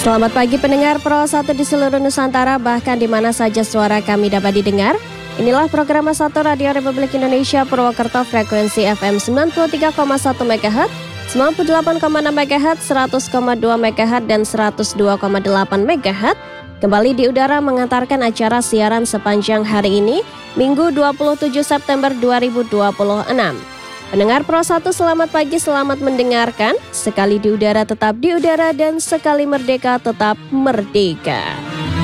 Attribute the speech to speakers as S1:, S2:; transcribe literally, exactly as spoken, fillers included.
S1: Selamat pagi pendengar Pro satu di seluruh Nusantara, bahkan di mana saja suara kami dapat didengar. Inilah program satu Radio Republik Indonesia Purwokerto, frekuensi F M sembilan puluh tiga koma satu MHz, sembilan puluh delapan koma enam MHz, seratus koma dua MHz, dan seratus dua koma delapan MHz. Kembali di udara mengantarkan acara siaran sepanjang hari ini, Minggu dua puluh tujuh September dua ribu dua puluh enam. Pendengar Pro satu, selamat pagi, selamat mendengarkan. Sekali di udara tetap di udara, dan sekali merdeka tetap merdeka.